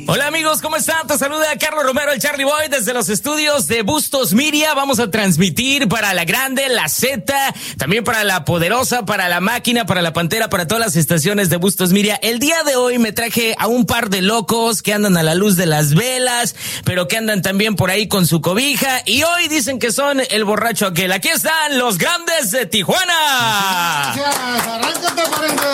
Hola amigos, ¿cómo están? Te saluda Carlos Romero, el Charlie Boy, desde los estudios de Bustos Media. Vamos a transmitir para La Grande, La Z, también para La Poderosa, para La Máquina, para La Pantera, para todas las estaciones de Bustos Media. El día de hoy me traje a un par de locos que andan a la luz de las velas, pero que andan también por ahí con su cobija, y hoy dicen que son el borracho aquel. Aquí están los Grandes de Tijuana. Gracias, arráncate,